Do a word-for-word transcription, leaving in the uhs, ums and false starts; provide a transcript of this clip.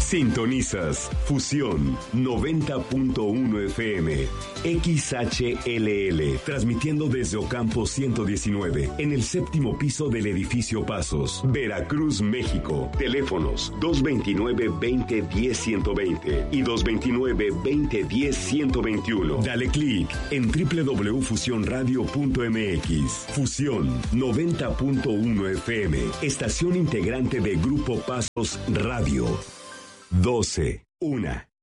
Sintonizas Fusión noventa punto uno F M, X H L L, transmitiendo desde Ocampo ciento diecinueve, en el séptimo piso del edificio Pasos, Veracruz, México. Teléfonos dos veintinueve, veinte, diez, ciento veinte y dos veintinueve, veinte, diez, ciento veintiuno. Dale clic en doble u doble u doble u punto fusión radio punto m x. Fusión noventa punto uno F M, estación integrante de Grupo Pasos Radio. doce, una.